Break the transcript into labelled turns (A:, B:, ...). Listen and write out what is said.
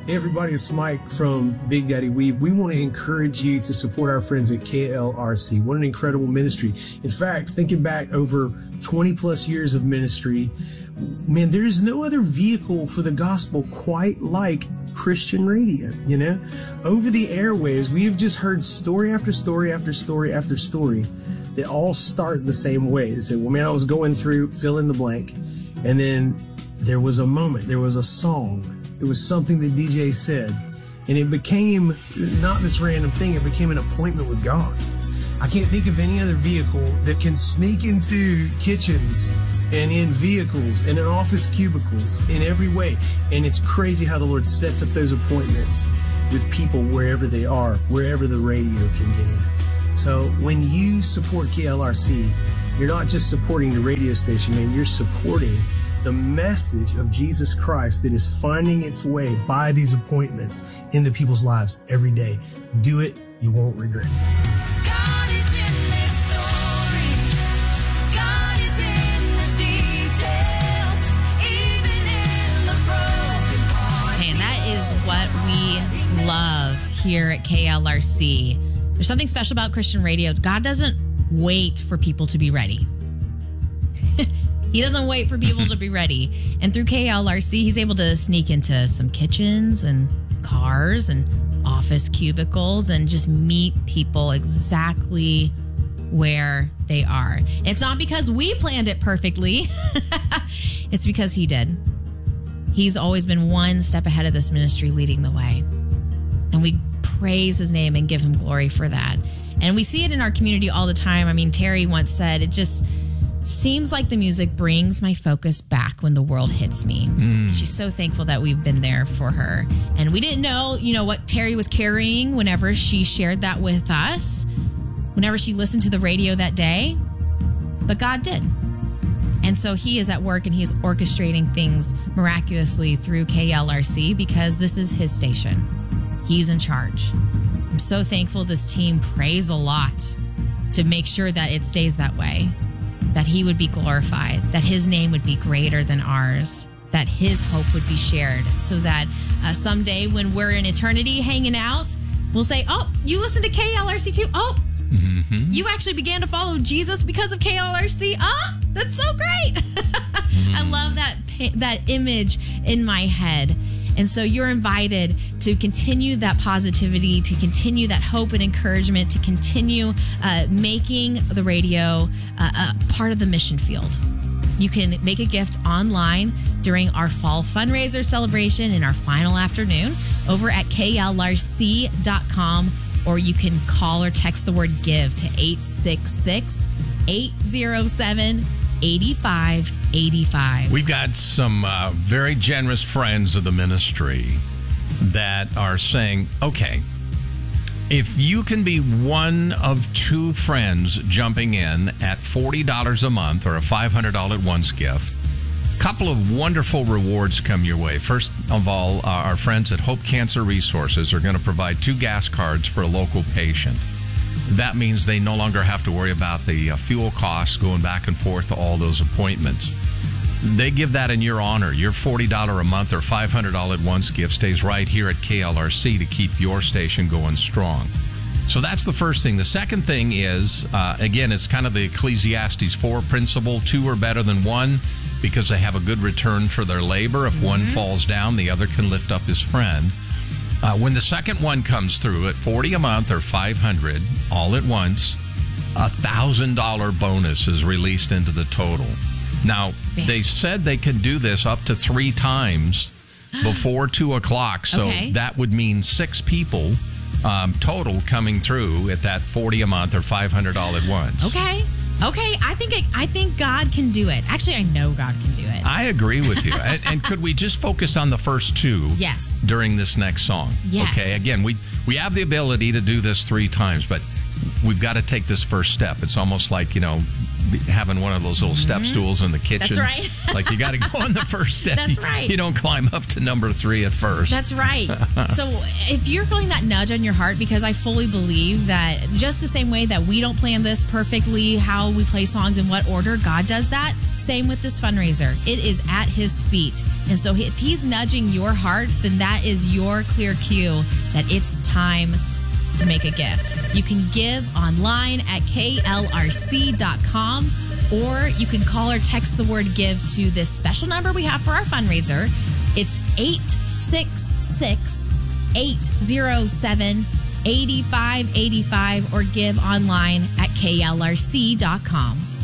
A: Hey everybody, it's Mike from Big Daddy Weave. We want to encourage you to support our friends at KLRC. What an incredible ministry. In fact, thinking back over 20 plus years of ministry, man, there is no other vehicle for the gospel quite like Christian radio, you know? Over the airwaves, we have just heard story after story after story after story that all start the same way. They say, well, man, I was going through fill in the blank, and then there was a moment, there was a song. It was something that DJ said, and it became not this random thing. It became an appointment with God. I can't think of any other vehicle that can sneak into kitchens and in vehicles and in office cubicles in every way. And it's crazy how the Lord sets up those appointments with people wherever they are, wherever the radio can get in. So when you support KLRC, you're not just supporting the radio station, man, you're supporting the message of Jesus Christ that is finding its way by these appointments into people's lives every day. Do it. You won't regret it.
B: God is in this story. God is in the details, even in the broken parts.
C: And that is what we love here at KLRC. There's something special about Christian radio. God doesn't wait for people to be ready. He doesn't wait for people to be ready. And through KLRC, he's able to sneak into some kitchens and cars and office cubicles and just meet people exactly where they are. It's not because we planned it perfectly. It's because he did. He's always been one step ahead of this ministry, leading the way. And we praise his name and give him glory for that. And we see it in our community all the time. I mean, Terry once said, it just seems like the music brings my focus back when the world hits me. She's so thankful that we've been there for her. And we didn't know, what Terry was carrying whenever she shared that with us, whenever she listened to the radio that day. But God did. And so he is at work and he is orchestrating things miraculously through KLRC because this is his station. He's in charge. I'm so thankful this team prays a lot to make sure that it stays that way. That he would be glorified, that his name would be greater than ours, that his hope would be shared, so that someday when we're in eternity hanging out, we'll say, oh, you listen to KLRC too? Oh, you actually began to follow Jesus because of KLRC? Ah, that's so great. I love that image in my head. And so you're invited to continue that positivity, to continue that hope and encouragement, to continue making the radio a part of the mission field. You can make a gift online during our fall fundraiser celebration in our final afternoon over at klrc.com, or you can call or text the word GIVE to 866-807-8585.
D: We've got some very generous friends of the ministry that are saying, okay, if you can be one of two friends jumping in at $40 a month or a $500 at-once gift, a couple of wonderful rewards come your way. First of all, our friends at Hope Cancer Resources are going to provide 2 gas cards for a local patient. That means they no longer have to worry about the fuel costs going back and forth to all those appointments. They give that in your honor. Your $40 a month or $500 at-once gift stays right here at KLRC to keep your station going strong. So that's the first thing. The second thing is, again, it's kind of the Ecclesiastes 4 principle. 2 are better than 1 because they have a good return for their labor. If one falls down, the other can lift up his friend. When the second one comes through at $40 a month or $500 all at once, a $1,000 bonus is released into the total. Now, they said they could do this up to 3 times before 2 o'clock. So that would mean 6 people total coming through at that $40 a month or $500 at once.
C: Okay. I think God can do it. Actually, I know God can do it.
D: I agree with you. and could we just focus on the first 2
C: Yes.
D: during this next song?
C: Yes.
D: Okay, again, we have the ability to do this 3 times, but we've got to take this first step. It's almost like, having one of those little step stools in the kitchen.
C: That's right.
D: Like you got to go on the first step.
C: That's right.
D: You don't climb up to number 3 at first.
C: That's right. So if you're feeling that nudge on your heart, because I fully believe that just the same way that we don't plan this perfectly, how we play songs in what order, God does that. Same with this fundraiser. It is at his feet. And so if he's nudging your heart, then that is your clear cue that it's time to make a gift. You can give online at klrc.com, or you can call or text the word give to this special number we have for our fundraiser. It's 866-807-8585, or give online at klrc.com.